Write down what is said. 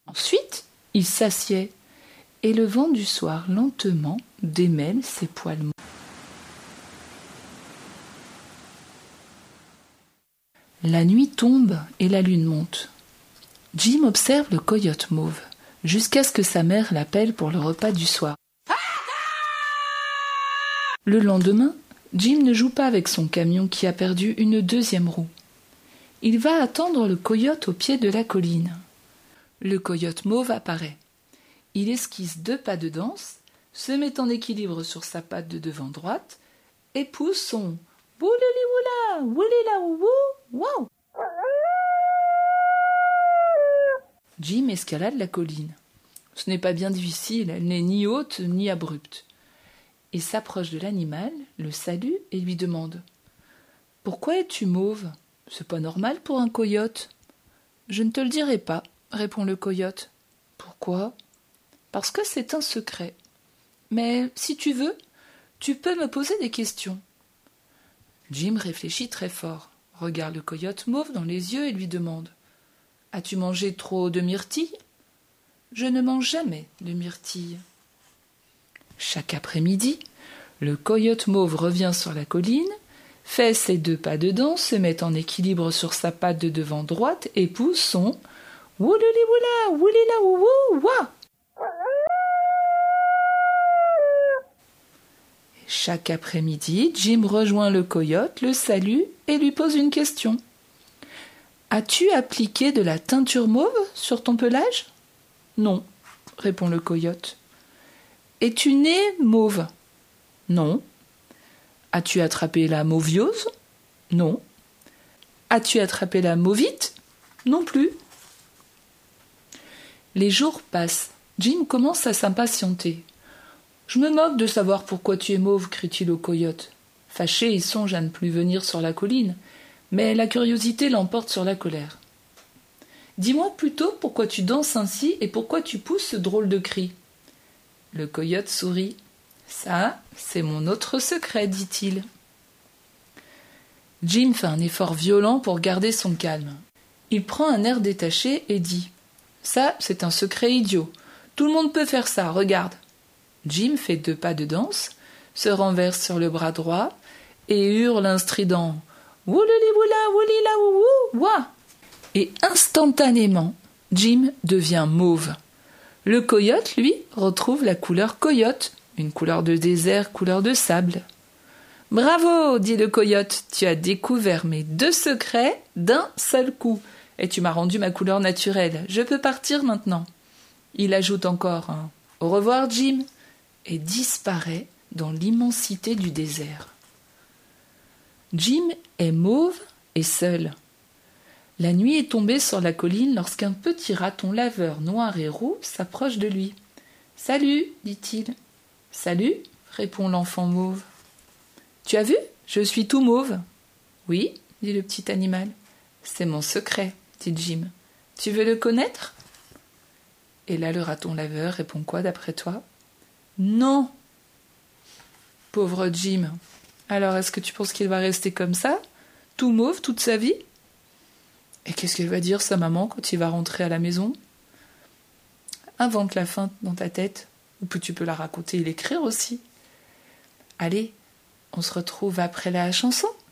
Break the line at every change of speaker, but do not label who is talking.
Ensuite, il s'assied, et le vent du soir lentement démêle ses poils mous. La nuit tombe et la lune monte. Jim observe le coyote mauve, jusqu'à ce que sa mère l'appelle pour le repas du soir. Le lendemain, Jim ne joue pas avec son camion qui a perdu une deuxième roue. Il va attendre le coyote au pied de la colline. Le coyote mauve apparaît. Il esquisse 2 pas de danse, se met en équilibre sur sa patte de devant droite et pousse son « Woulili-woula, woulila-wou, wow !» Jim escalade la colline. Ce n'est pas bien difficile, elle n'est ni haute ni abrupte. Il s'approche de l'animal, le salue et lui demande « Pourquoi es-tu mauve ? C'est pas normal pour un coyote. »« Je ne te le dirai pas, » répond le coyote. « Pourquoi ? » ?»« Parce que c'est un secret. Mais si tu veux, tu peux me poser des questions. » Jim réfléchit très fort, regarde le coyote mauve dans les yeux et lui demande « As-tu mangé trop de myrtilles ? » ?»« Je ne mange jamais de myrtilles. » Chaque après-midi, le coyote mauve revient sur la colline, fait ses 2 pas de danse, se met en équilibre sur sa patte de devant droite et pousse son « Woulili-woula, woulila-wou, wa !» Chaque après-midi, Jim rejoint le coyote, le salue et lui pose une question. « As-tu appliqué de la teinture mauve sur ton pelage ? » ?»« Non, » répond le coyote. « Es-tu né mauve ? » ?»« Non. »« As-tu attrapé la mauviose ? » ?»« Non. »« As-tu attrapé la mauvite ? » ?»« Non plus. » Les jours passent. Jim commence à s'impatienter. « Je me moque de savoir pourquoi tu es mauve, » crie-t-il au coyote. Fâché, il songe à ne plus venir sur la colline, mais la curiosité l'emporte sur la colère. « Dis-moi plutôt pourquoi tu danses ainsi et pourquoi tu pousses ce drôle de cri. » Le coyote sourit. « Ça, c'est mon autre secret, dit-il. » Jim fait un effort violent pour garder son calme. Il prend un air détaché et dit « Ça, c'est un secret idiot. Tout le monde peut faire ça, regarde. » Jim fait 2 pas de danse, se renverse sur le bras droit et hurle un strident « Woulili-woula, woulila-wou, wa !» Et instantanément, Jim devient mauve. Le coyote, lui, retrouve la couleur coyote, une couleur de désert, couleur de sable. « Bravo !» dit le coyote, « tu as découvert mes 2 secrets d'un seul coup, et tu m'as rendu ma couleur naturelle. Je peux partir maintenant. » Il ajoute encore un « Au revoir, Jim !» et disparaît dans l'immensité du désert. Jim est mauve et seul. La nuit est tombée sur la colline lorsqu'un petit raton laveur noir et roux s'approche de lui. « Salut !» dit-il. « Salut !» répond l'enfant mauve. « Tu as vu ? Je suis tout mauve. »« Oui » dit le petit animal. « C'est mon secret, » dit Jim. « Tu veux le connaître ?» Et là le raton laveur répond quoi d'après toi ? « Non !» Pauvre Jim. Alors est-ce que tu penses qu'il va rester comme ça, tout mauve toute sa vie ? Et qu'est-ce qu'elle va dire sa maman quand il va rentrer à la maison ? Invente la fin dans ta tête, ou puis tu peux la raconter et l'écrire aussi. Allez, on se retrouve après la chanson.